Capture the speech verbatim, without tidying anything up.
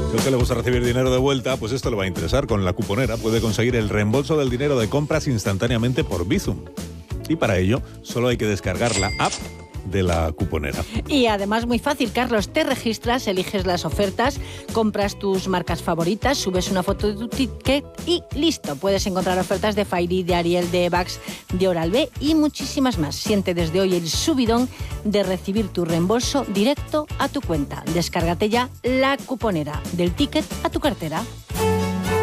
Yo que le gusta recibir dinero de vuelta, pues esto le va a interesar. Con la cuponera puede conseguir el reembolso del dinero de compras instantáneamente por Bizum. Y para ello, solo hay que descargar la app de la cuponera. Y además muy fácil, Carlos, te registras, eliges las ofertas, compras tus marcas favoritas, subes una foto de tu ticket y listo. Puedes encontrar ofertas de Fairy, de Ariel, de Evax, de Oral-B y muchísimas más. Siente desde hoy el subidón de recibir tu reembolso directo a tu cuenta. Descárgate ya la cuponera, del ticket a tu cartera.